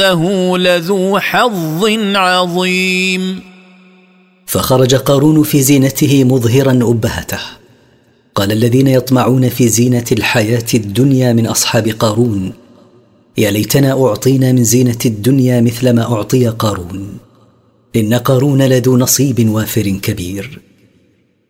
إنه لذو حظ عظيم. فخرج قارون في زينته مظهرا أبهته. قال الذين يطمعون في زينة الحياة الدنيا من أصحاب قارون: يا ليتنا أعطينا من زينة الدنيا مثل ما أعطي قارون، إن قارون لذو نصيب وافر كبير.